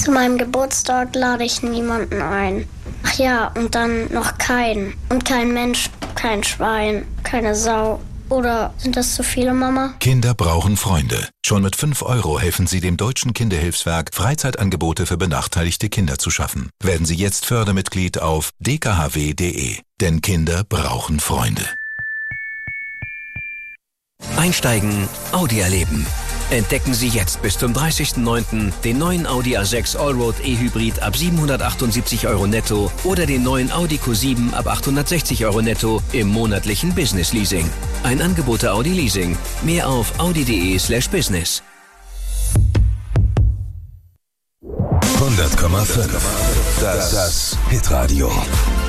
Zu meinem Geburtstag lade ich niemanden ein. Ach ja, und dann noch keinen. Und kein Mensch, kein Schwein, keine Sau. Oder sind das zu viele, Mama? Kinder brauchen Freunde. Schon mit 5 € helfen Sie dem Deutschen Kinderhilfswerk, Freizeitangebote für benachteiligte Kinder zu schaffen. Werden Sie jetzt Fördermitglied auf dkhw.de. Denn Kinder brauchen Freunde. Einsteigen, Audi erleben. Entdecken Sie jetzt bis zum 30.09. den neuen Audi A6 Allroad E-Hybrid ab 778 € netto oder den neuen Audi Q7 ab 860 € netto im monatlichen Business Leasing. Ein Angebot der Audi Leasing. Mehr auf audi.de/business. 100,5. Das Hitradio.